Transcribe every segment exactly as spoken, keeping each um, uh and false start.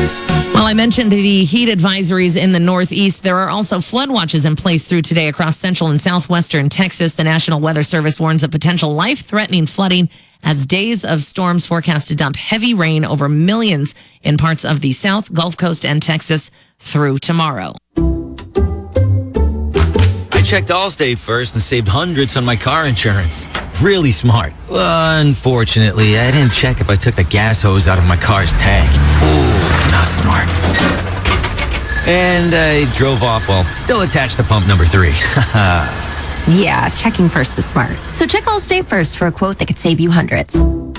Northeast. Well, I mentioned the heat advisories in the Northeast. There are also flood watches in place through today across central and southwestern Texas. The National Weather Service warns of potential life-threatening flooding as days of storms forecast to dump heavy rain over millions in parts of the South, Gulf Coast, and Texas through tomorrow. I checked Allstate first and saved hundreds on my car insurance. Really smart. Unfortunately, I didn't check if I took the gas hose out of my car's tank. Ooh, not smart. And I drove off while still attached to pump number three. Yeah, checking first is smart. So check Allstate first for a quote that could save you hundreds.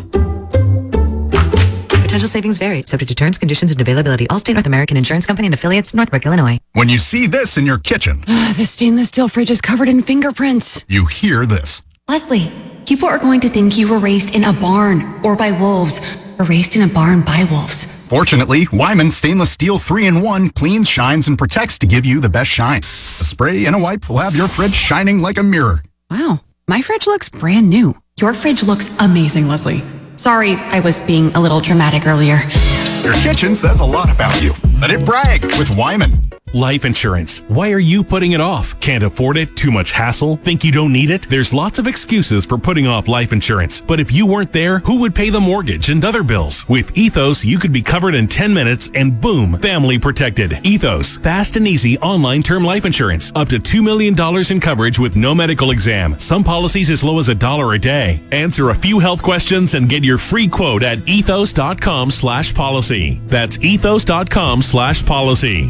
Potential savings vary, subject to terms, conditions, and availability. Allstate North American Insurance Company and affiliates, Northbrook, Illinois. When you see this in your kitchen, the stainless steel fridge is covered in fingerprints. You hear this. Leslie, people are going to think you were raised in a barn or by wolves, or raised in a barn by wolves. Fortunately, Wyman Stainless Steel three in one cleans, shines, and protects to give you the best shine. A spray and a wipe will have your fridge shining like a mirror. Wow, my fridge looks brand new. Your fridge looks amazing, Leslie. Sorry, I was being a little dramatic earlier. Your kitchen says a lot about you. Let it brag with Wyman. Life insurance. Why are you putting it off? Can't afford it? Too much hassle? Think you don't need it? There's lots of excuses for putting off life insurance. But if you weren't there, who would pay the mortgage and other bills? With Ethos, you could be covered in ten minutes and boom, family protected. Ethos, fast and easy online term life insurance. Up to two million dollars in coverage with no medical exam. Some policies as low as a dollar a day. Answer a few health questions and get your free quote at ethos.com slash policy. That's ethos.com slash policy.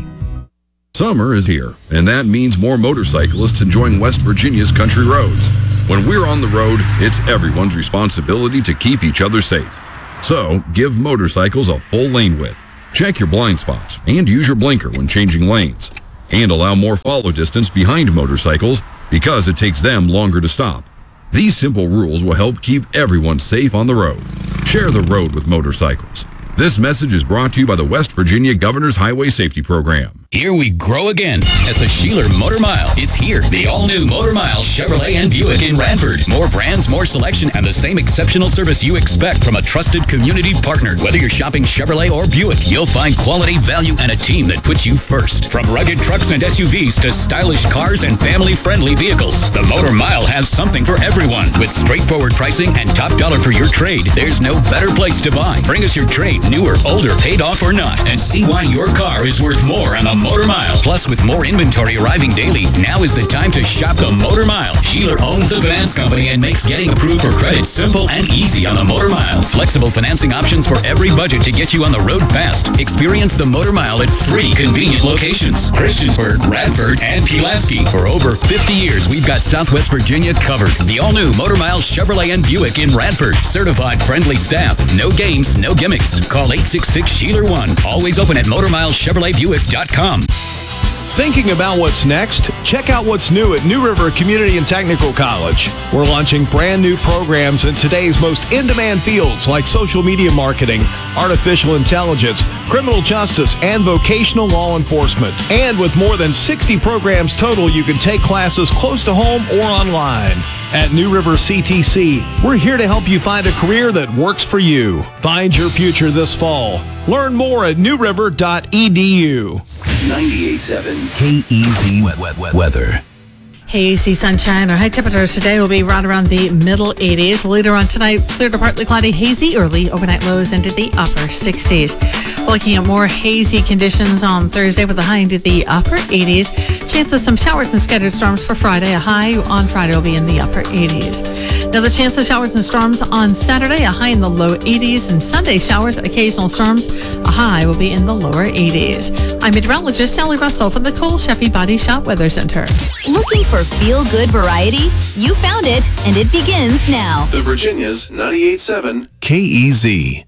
Summer is here, and that means more motorcyclists enjoying West Virginia's country roads. When we're on the road, it's everyone's responsibility to keep each other safe. So, give motorcycles a full lane width. Check your blind spots and use your blinker when changing lanes. And allow more follow distance behind motorcycles because it takes them longer to stop. These simple rules will help keep everyone safe on the road. Share the road with motorcycles. This message is brought to you by the West Virginia Governor's Highway Safety Program. Here we grow again at the Sheeler Motor Mile. It's here, the all-new Motor Mile Chevrolet and Buick in Radford. More brands, more selection, and the same exceptional service you expect from a trusted community partner. Whether you're shopping Chevrolet or Buick, you'll find quality, value, and a team that puts you first. From rugged trucks and S U Vs to stylish cars and family-friendly vehicles, the Motor Mile has something for everyone. With straightforward pricing and top dollar for your trade, there's no better place to buy. Bring us your trade, newer, older, paid off or not, and see why your car is worth more on the Motor Mile. Plus, with more inventory arriving daily, now is the time to shop the Motor Mile. Sheeler owns the finance company and makes getting approved for credit simple and easy on the Motor Mile. Flexible financing options for every budget to get you on the road fast. Experience the Motor Mile at three convenient locations: Christiansburg, Radford, and Pulaski. For over fifty years, we've got Southwest Virginia covered. The all-new Motor Mile Chevrolet and Buick in Radford. Certified friendly staff. No games, no gimmicks. Call eight six six Sheeler one. Always open at motor mile chevrolet buick dot com. Thinking about what's next? Check out what's new at New River Community and Technical College. We're launching brand new programs in today's most in-demand fields like social media marketing, artificial intelligence, criminal justice, and vocational law enforcement. And with more than sixty programs total, you can take classes close to home or online. At New River C T C, we're here to help you find a career that works for you. Find your future this fall. Learn more at new river dot e d u. ninety-eight point seven K E Z weather. Hazy sunshine. Our high temperatures today will be right around the middle eighties. Later on tonight, clear to partly cloudy, hazy early. Overnight lows into the upper sixties. Looking at more hazy conditions on Thursday with a high into the upper eighties. Chance of some showers and scattered storms for Friday. A high on Friday will be in the upper eighties. Another chance of showers and storms on Saturday. A high in the low eighties. And Sunday, showers, occasional storms. A high will be in the lower eighties. I'm meteorologist Sally Russell from the Cole Sheffy Body Shop Weather Center. Looking for feel-good variety? You found it, and it begins now. The Virginia's ninety-eight point seven K E Z.